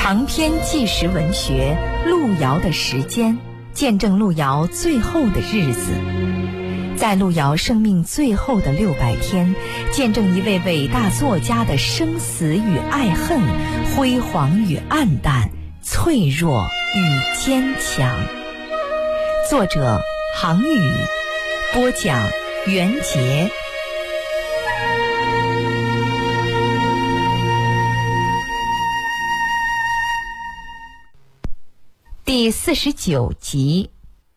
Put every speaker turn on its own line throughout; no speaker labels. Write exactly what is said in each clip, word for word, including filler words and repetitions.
长篇纪实文学《路遥的时间》，见证路遥最后的日子。在路遥生命最后的六百天，见证一位伟大作家的生死与爱恨，辉煌与黯淡，脆弱与坚强。作者杭宇，播讲袁杰。第四十九集。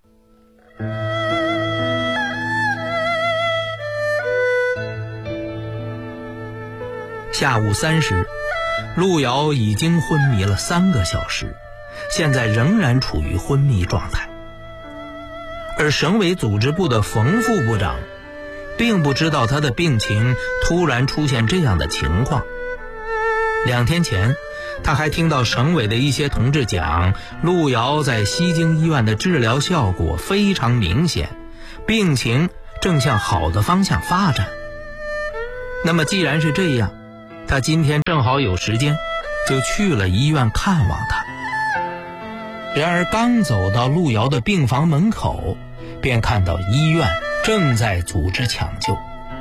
下午三时，路遥已经昏迷了三个小时，现在仍然处于昏迷状态。而省委组织部的冯副部长并不知道他的病情突然出现这样的情况。两天前，他还听到省委的一些同志讲，路遥在西京医院的治疗效果非常明显，病情正向好的方向发展。那么既然是这样，他今天正好有时间，就去了医院看望他。然而刚走到路遥的病房门口，便看到医院正在组织抢救。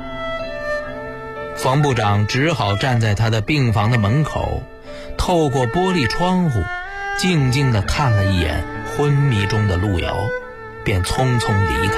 冯部长只好站在他的病房的门口，透过玻璃窗户静静地看了一眼昏迷中的路遥，便匆匆离开。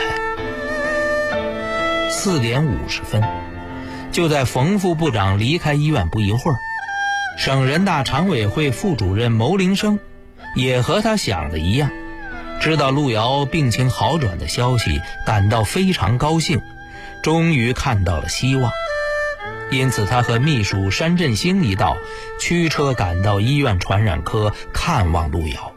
四点五十分，就在冯副部长离开医院不一会儿，省人大常委会副主任牟林生也和他想的一样，知道路遥病情好转的消息，感到非常高兴，终于看到了希望。因此他和秘书山振兴一道驱车赶到医院传染科看望路遥。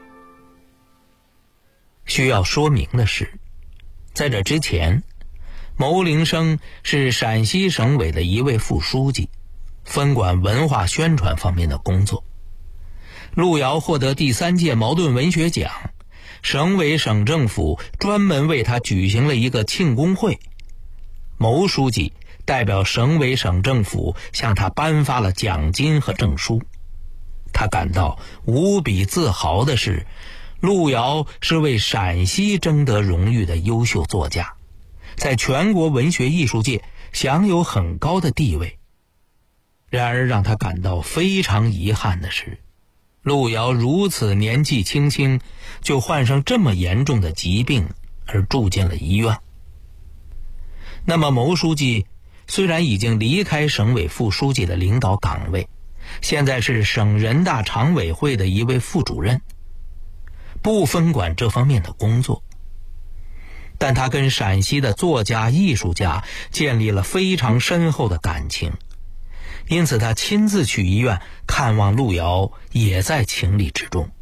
需要说明的是，在这之前，牟林生是陕西省委的一位副书记，分管文化宣传方面的工作。路遥获得第三届茅盾文学奖，省委省政府专门为他举行了一个庆功会，牟书记代表省委省政府向他颁发了奖金和证书。他感到无比自豪的是，路遥是为陕西争得荣誉的优秀作家，在全国文学艺术界享有很高的地位。然而让他感到非常遗憾的是，路遥如此年纪轻轻就患上这么严重的疾病而住进了医院。那么牟书记虽然已经离开省委副书记的领导岗位，现在是省人大常委会的一位副主任，不分管这方面的工作，但他跟陕西的作家艺术家建立了非常深厚的感情，因此他亲自去医院看望路遥也在情理之中。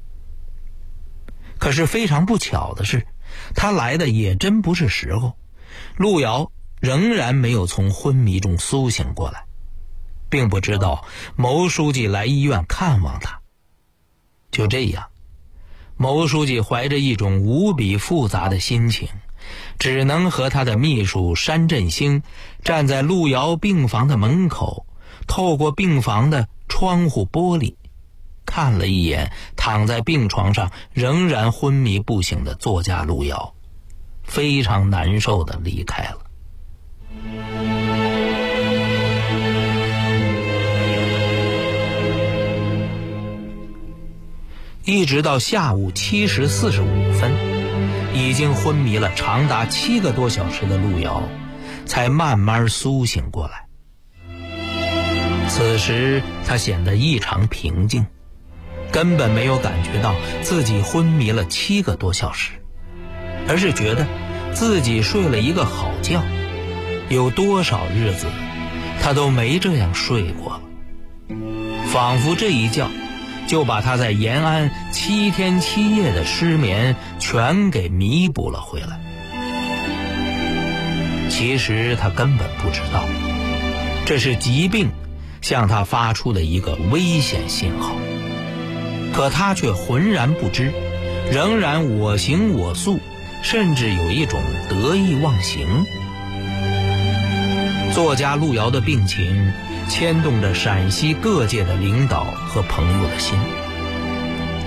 可是非常不巧的是，他来的也真不是时候，路遥仍然没有从昏迷中苏醒过来，并不知道牟书记来医院看望他。就这样，牟书记怀着一种无比复杂的心情，只能和他的秘书山振兴站在路遥病房的门口，透过病房的窗户玻璃看了一眼躺在病床上仍然昏迷不醒的作家路遥，非常难受地离开了。一直到下午七时四十五分，已经昏迷了长达七个多小时的路遥才慢慢苏醒过来。此时他显得异常平静，根本没有感觉到自己昏迷了七个多小时，而是觉得自己睡了一个好觉，有多少日子他都没这样睡过了，仿佛这一觉就把他在延安七天七夜的失眠全给弥补了回来。其实他根本不知道，这是疾病向他发出的一个危险信号，可他却浑然不知，仍然我行我素，甚至有一种得意忘形。作家路遥的病情牵动着陕西各界的领导和朋友的心，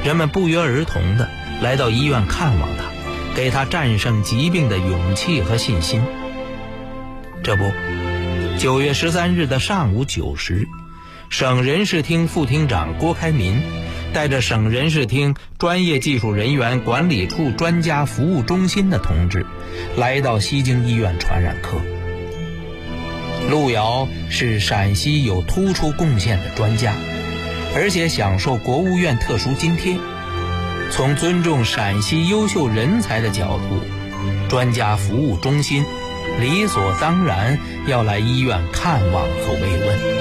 人们不约而同地来到医院看望他，给他战胜疾病的勇气和信心。这不，九月十三日的上午九时，省人事厅副厅长郭开民带着省人事厅专业技术人员管理处专家服务中心的同志来到西京医院传染科。陆遥是陕西有突出贡献的专家，而且享受国务院特殊津贴。从尊重陕西优秀人才的角度，专家服务中心理所当然要来医院看望和慰问。